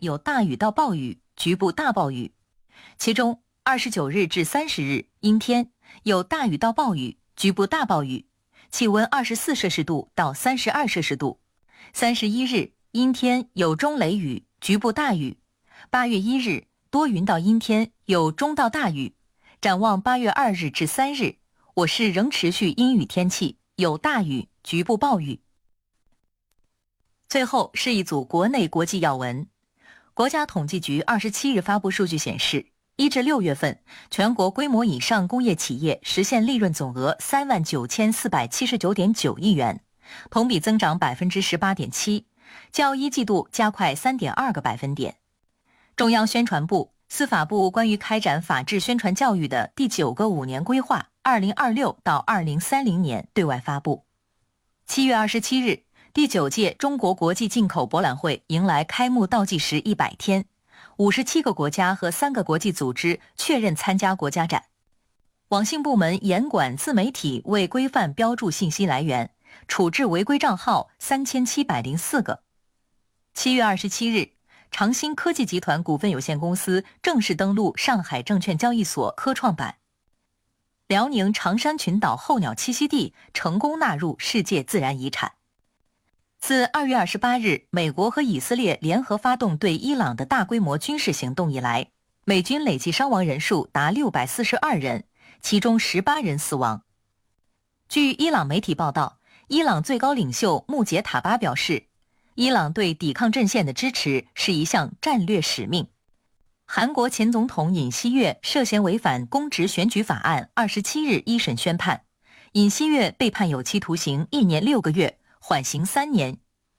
有大雨到暴雨，局部大暴雨。其中29日至30日阴天，有大雨到暴雨，局部大暴雨，气温24摄氏度到32摄氏度。31日阴天，有中雷雨，局部大雨。8月1日多云到阴天，有中到大雨。展望8月2日至3日，我市仍持续阴雨天气，有大雨，局部暴雨。最后是一组国内国际要闻。国家统计局27日发布数据显示，1至6月份，全国规模以上工业企业实现利润总额39479.9亿元，同比增长18.7%，较一季度加快3.2个百分点。中央宣传部、司法部关于开展法治宣传教育的第9个5年规划2026到2030年对外发布。7月27日，第9届中国国际进口博览会迎来开幕倒计时100天，57个国家和3个国际组织确认参加国家展。网信部门严管自媒体未规范标注信息来源，处置违规账号3704个。7月27日，长兴科技集团股份有限公司正式登陆上海证券交易所科创板。辽宁长山群岛候鸟栖息地成功纳入世界自然遗产。自2月28日美国和以色列联合发动对伊朗的大规模军事行动以来，美军累计伤亡人数达642人，其中18人死亡。据伊朗媒体报道，伊朗最高领袖穆杰塔巴表示，伊朗对抵抗阵线的支持是一项战略使命。韩国前总统尹锡悦涉嫌违反公职选举法案27日一审宣判，尹锡悦被判有期徒刑1年6个月，缓刑3年。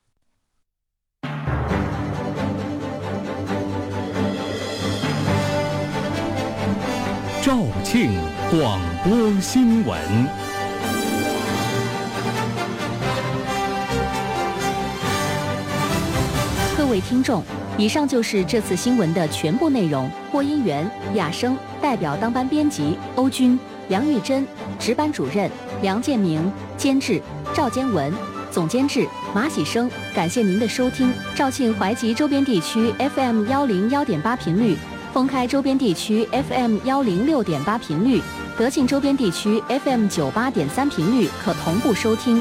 肇庆广播新闻。 各位听众，以上就是这次新闻的全部内容。播音员亚生，代表当班编辑欧军、梁玉珍，值班主任梁建明，监制赵坚文，总监制马喜生。感谢您的收听。肇庆淮吉周边地区 FM 101.8频率，封开周边地区 FM 106.8频率，德庆周边地区 FM 98.3频率可同步收听。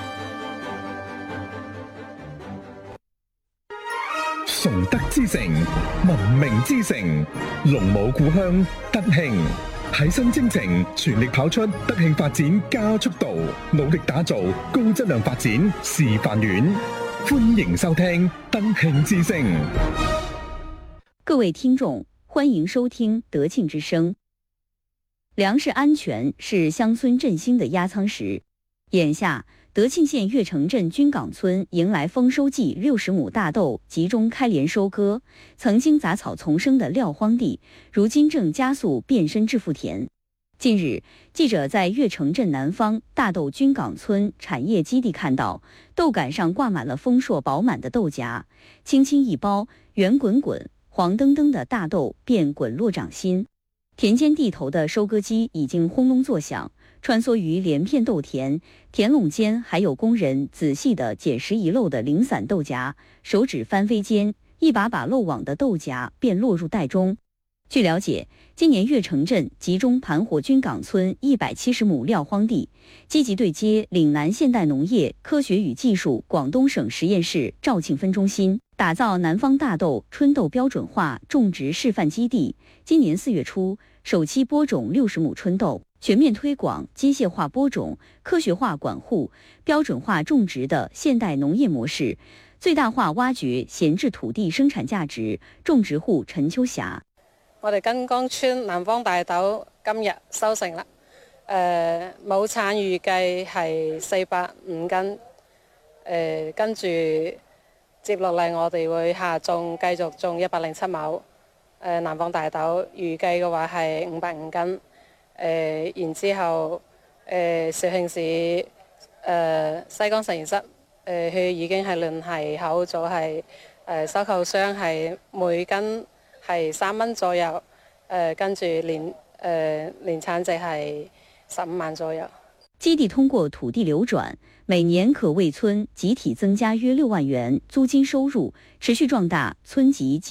崇德之城，文明之城，龍母故鄉德慶，喺新征程全力跑出德慶發展加速度，努力打造高質量發展示範園。歡迎收聽德慶之聲。 各位聽眾，歡迎收聽德慶之聲。糧食安全是鄉村振興的壓艙石。眼下，德慶縣越城鎮軍港村迎來豐收季，60畝大豆集中開連收割，曾經雜草叢生的撂荒地，如今正加速變身致富田。近日，記者在越城鎮南方大豆軍港村產業基地看到，豆桿上掛滿了豐碩飽滿的豆莢，輕輕一包，圓滾滾、黃澄澄的大豆便滾落掌心。田間地頭的收割機已經轟隆作響，穿梭於連片豆田，田壟間還有工人仔細地撿拾遺漏的零散豆莢，手指翻飛間，一把把漏網的豆莢便落入袋中。據了解，今年越城鎮集中盤活軍港村170畝撂荒地，積極對接嶺南現代農業科學與技術廣東省實驗室肇慶分中心，打造南方大豆春豆標準化種植示範基地。今年4月初，首期播種60畝春豆，全面推廣機械化播種、科學化管護、標準化種植的現代農業模式，最大化挖掘閒置土地生產價值。種植戶陳秋霞： 我哋金江村南方大豆今日收成啦，畝產預計係405斤，跟住接落嚟我哋會下種繼續種107畝。南方大豆預計嘅話係505斤，然之後肇慶市西江實驗室佢已經係聯繫好咗係收購商係每斤係3蚊左右，跟住年產值係15萬左右。 基地通過土地流轉，每年可為村集體增加約6萬元租金收入，持續壯大村集